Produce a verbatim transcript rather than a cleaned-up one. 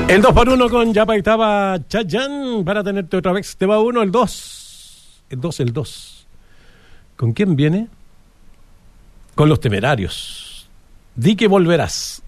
El dos por uno con Yapa y Taba Chayanne para tenerte otra vez. Te va uno, el dos. El dos, el dos. ¿Con quién viene? Con Los Temerarios. Di que volverás.